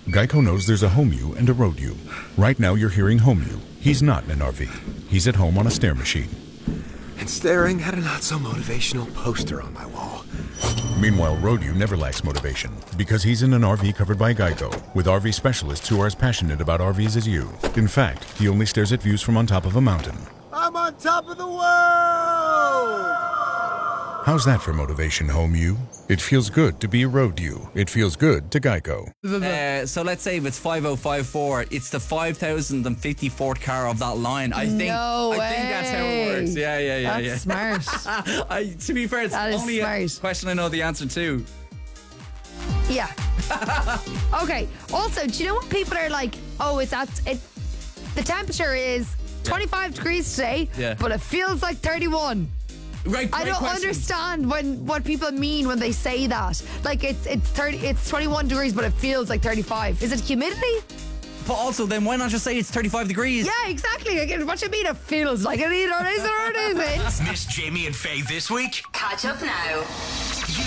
Geico knows there's a home you and a road you. Right now you're hearing home you. He's not in an RV. He's at home on a stair machine. And staring at a not-so-motivational poster on my wall. Meanwhile, road you never lacks motivation because he's in an RV covered by Geico with RV specialists who are as passionate about RVs as you. In fact, he only stares at views from on top of a mountain. I'm on top of the world! How's that for motivation, home you? It feels good to be road you. It feels good to Geico. So let's say if it's 5054, it's the 5054th car of that line. I think that's how it works. Yeah. That's smart. To be fair, it's only a question I know the answer to. Yeah. Okay. Also, do you know what people are like? Oh, the temperature is 25 degrees today, but it feels like 31. Right, I don't understand what people mean when they say that. Like it's 21 degrees, but it feels like 35. Is it humidity? But also, then why not just say it's 35 degrees? Yeah, exactly. What you mean it feels like it either is or it isn't? Miss Jamie and Faye this week? Catch up now.